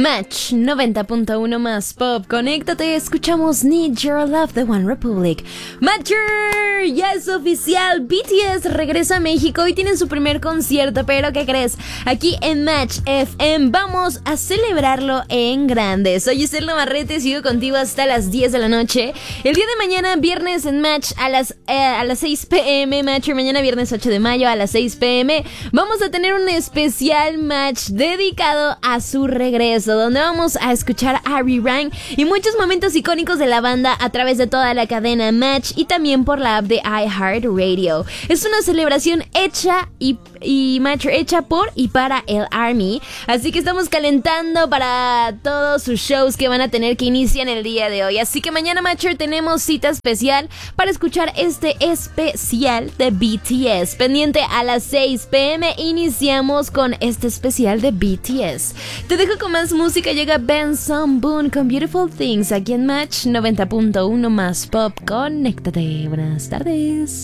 Match 90.1 más pop. Conéctate, escuchamos Need Your Love de One Republic. Matcher, ya es oficial. BTS regresa a México y tienen su primer concierto. Pero ¿qué crees? Aquí en Match FM vamos a celebrarlo en grande. Soy Giselle Navarrete, sigo contigo hasta las 10 de la noche. El día de mañana, viernes en Match a las 6 p.m. Matcher, mañana viernes 8 de mayo a las 6 p.m. Vamos a tener un especial Match dedicado a su regreso, donde vamos a escuchar a Rerang y muchos momentos icónicos de la banda a través de toda la cadena Match y también por la app de iHeartRadio. Es una celebración hecha Matcher hecha por y para el ARMY, así que estamos calentando para todos sus shows que van a tener, que inician el día de hoy. Así que mañana, Matcher, tenemos cita especial para escuchar este especial de BTS. Pendiente a las 6 p.m. iniciamos con este especial de BTS. Te dejo con más música. Llega Benson Boone con Beautiful Things aquí en Match 90.1 más pop. Conéctate. Buenas tardes.